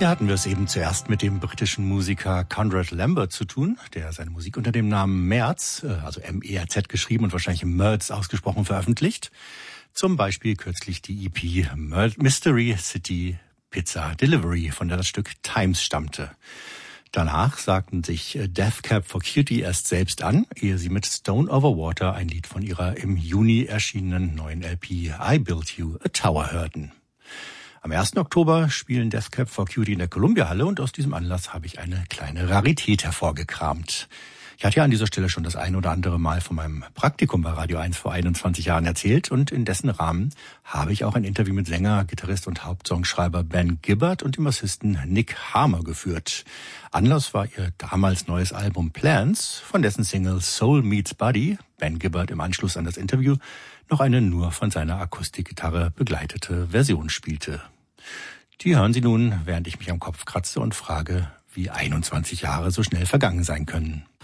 Hier hatten wir es eben zuerst mit dem britischen Musiker Conrad Lambert zu tun, der seine Musik unter dem Namen Merz, also M-E-R-Z geschrieben und wahrscheinlich Merz ausgesprochen, veröffentlicht. Zum Beispiel kürzlich die EP Mystery City Pizza Delivery, von der das Stück Times stammte. Danach sagten sich Death Cab for Cutie erst selbst an, ehe sie mit Stone Over Water ein Lied von ihrer im Juni erschienenen neuen LP I Built You a Tower hörten. Am 1. Oktober spielen Death Cab for Cutie in der Columbia-Halle und aus diesem Anlass habe ich eine kleine Rarität hervorgekramt. Ich hatte ja an dieser Stelle schon das ein oder andere Mal von meinem Praktikum bei Radio 1 vor 21 Jahren erzählt und in dessen Rahmen habe ich auch ein Interview mit Sänger, Gitarrist und Hauptsongschreiber Ben Gibbard und dem Bassisten Nick Harmer geführt. Anlass war ihr damals neues Album Plans, von dessen Single Soul Meets Body Ben Gibbard im Anschluss an das Interview noch eine nur von seiner Akustikgitarre begleitete Version spielte. Die hören Sie nun, während ich mich am Kopf kratze und frage, wie 21 Jahre so schnell vergangen sein können.